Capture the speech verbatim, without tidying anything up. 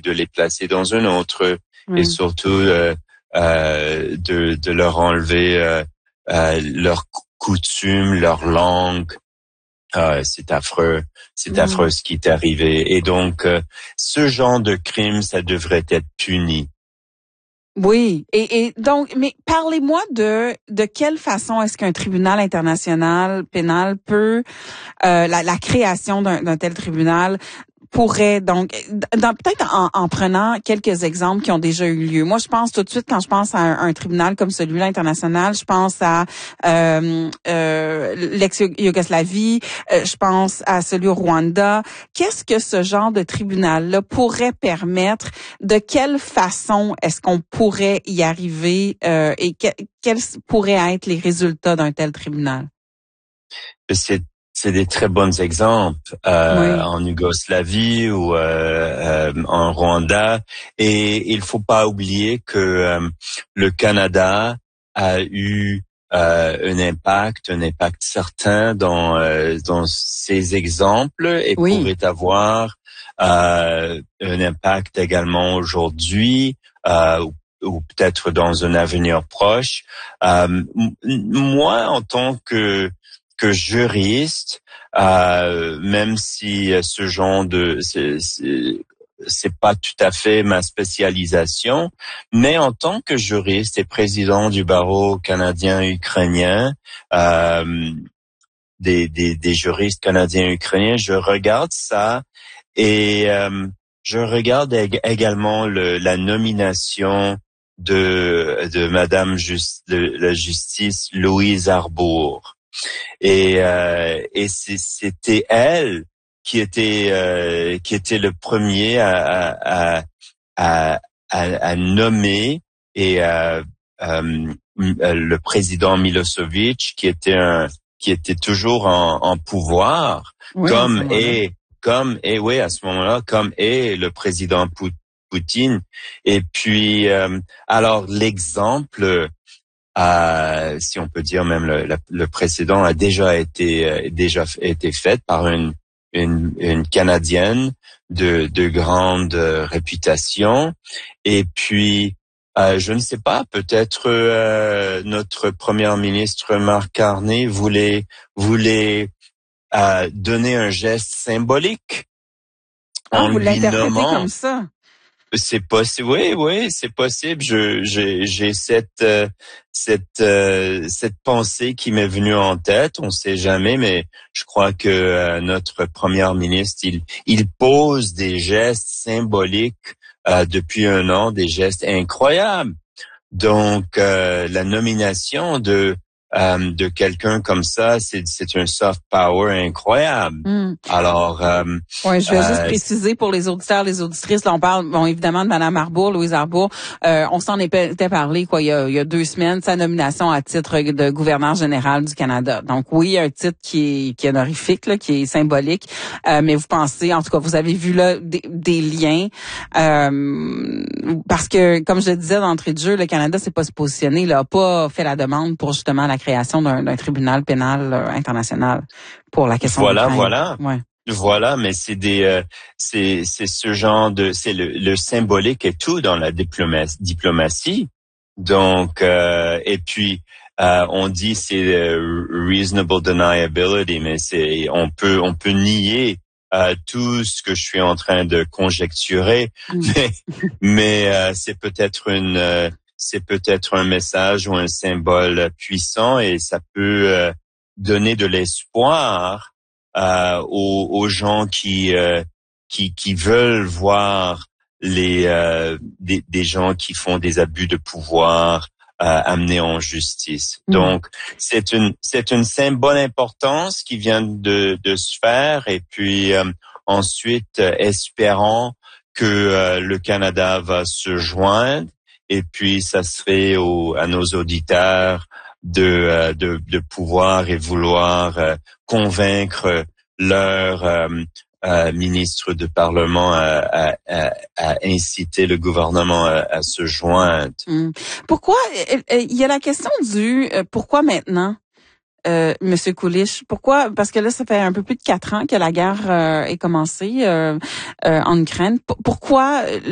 de les placer dans un autre mmh. et surtout euh, euh, de, de leur enlever euh, euh, leurs coutumes, leur langue. Euh, c'est affreux, c'est mmh. affreux ce qui est arrivé. Et donc, euh, ce genre de crime, ça devrait être puni. Oui, et, et donc, mais parlez-moi de de quelle façon est-ce qu'un tribunal international pénal peut, euh, la, la création d'un, d'un tel tribunal pourrait donc, dans, peut-être en, en prenant quelques exemples qui ont déjà eu lieu. Moi, je pense tout de suite, quand je pense à un, un tribunal comme celui-là international, je pense à euh, euh, l'ex-Yougoslavie, euh, je pense à celui au Rwanda. Qu'est-ce que ce genre de tribunal-là pourrait permettre? De quelle façon est-ce qu'on pourrait y arriver euh, et que, quels pourraient être les résultats d'un tel tribunal? C'est C'est des très bons exemples euh, oui. en Yougoslavie ou euh, euh, en Rwanda. Et il faut pas oublier que euh, le Canada a eu euh, un impact, un impact certain dans euh, dans ces exemples et oui. pourrait avoir euh, un impact également aujourd'hui euh, ou, ou peut-être dans un avenir proche. Euh, m- moi, en tant que que juriste, euh, même si ce genre de c'est, c'est, c'est pas tout à fait ma spécialisation, mais en tant que juriste et président du barreau canadien-ukrainien, euh, des, des, des juristes canadiens-ukrainiens, je regarde ça et euh, je regarde ég- également le, la nomination de de Madame Just, de la justice Louise Arbour. Et, euh, et c'est, c'était elle qui était euh, qui était le premier à à à, à, à nommer et euh, euh, le président Milosevic qui était un qui était toujours en, en pouvoir oui, comme est comme et oui à ce moment-là comme est le président Poutine. Et puis euh, alors l'exemple Euh, si on peut dire même le, le, le précédent a déjà été euh, déjà été fait par une une, une Canadienne de de grande euh, réputation. Et puis euh, je ne sais pas, peut-être euh, notre premier ministre Mark Carney voulait voulait euh, donner un geste symbolique ah, en vous lui l'interprétez nommant. Comme ça. C'est possible, oui, oui, c'est possible. Je, j'ai, j'ai cette, euh, cette, euh, cette pensée qui m'est venue en tête. On sait jamais, mais je crois que euh, notre premier ministre, il, il pose des gestes symboliques euh, depuis un an, des gestes incroyables. Donc, euh, la nomination de euh, de quelqu'un comme ça, c'est, c'est un soft power incroyable. Mm. Alors, euh, oui, je vais euh, juste préciser pour les auditeurs, les auditrices. Là, on parle, bon, évidemment, de Mme Arbour, Louise Arbour. Euh, on s'en était parlé, quoi, il y a, il y a deux semaines, sa nomination à titre de gouverneur général du Canada. Donc, oui, un titre qui est, qui est honorifique, là, qui est symbolique. Euh, mais vous pensez, en tout cas, vous avez vu là des, des liens, euh, parce que, comme je le disais d'entrée de jeu, le Canada s'est pas se positionner, là, a pas fait la demande pour justement la création d'un, d'un tribunal pénal euh, international pour la question. Voilà, d'Ukraine. voilà. Ouais. Voilà, mais c'est des, euh, c'est, c'est ce genre de, c'est le, le symbolique et tout dans la diplomatie. diplomatie. Donc, euh, et puis euh, on dit c'est euh, reasonable deniability, mais c'est, on peut, on peut nier euh, tout ce que je suis en train de conjecturer, mm. mais, mais euh, c'est peut-être une, euh, c'est peut-être un message ou un symbole puissant et ça peut euh, donner de l'espoir. Euh, aux, aux gens qui euh, qui qui veulent voir les euh, des, des gens qui font des abus de pouvoir euh, amenés en justice. Mmh. Donc c'est une c'est une symbole importance qui vient de de se faire et puis euh, ensuite euh, espérons que euh, le Canada va se joindre et puis ça serait au, à nos auditeurs de de de pouvoir et vouloir euh, convaincre leur euh, euh, ministre de Parlement à, à, à, à inciter le gouvernement à, à se joindre. Mmh. Pourquoi il y a la question du euh, pourquoi maintenant? Euh, Monsieur Kulish, pourquoi? Parce que là, ça fait un peu plus de quatre ans que la guerre euh, est commencée euh, euh, en Ukraine. P- pourquoi